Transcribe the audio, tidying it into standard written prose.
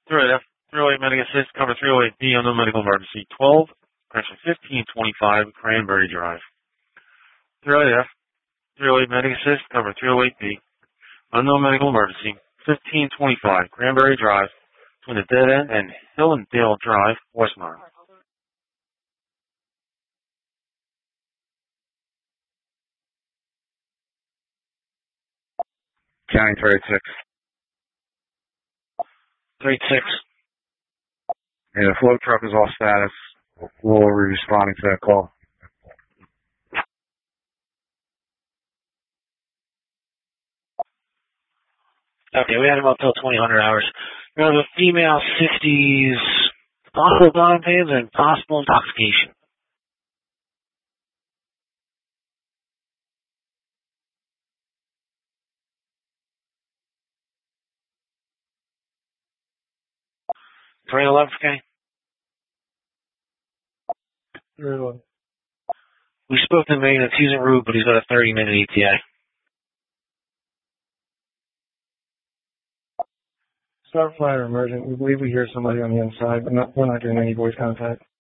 308F, 308 medical assist, cover 308B, unknown medical emergency, 12, correction, 1525 Cranberry Drive. 308F, 308 medical assist, cover 308B, unknown medical emergency, 1525 Cranberry Drive, between the dead end and Hill and Dale Drive, Westmont. County 386. 386. Yeah, the float truck is off status. We'll be responding to that call. Okay, we had him up till 2000 hours. We have a female 60s, possible bottom pains and possible intoxication. Train 11, okay? We spoke to the maintenance. He's en route, but he's got a 30-minute ETA. Start fire emergent. We believe we hear somebody on the inside, but we're not getting any voice contact.